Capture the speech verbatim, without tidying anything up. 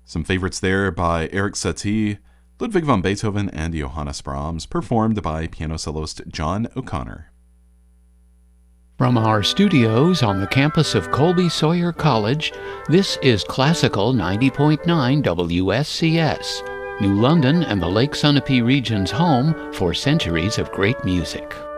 Some favorites there by Eric Satie, Ludwig van Beethoven, and Johannes Brahms, performed by piano soloist John O'Connor. From our studios on the campus of Colby Sawyer College, this is Classical ninety point nine W S C S, New London and the Lake Sunapee region's home for centuries of great music.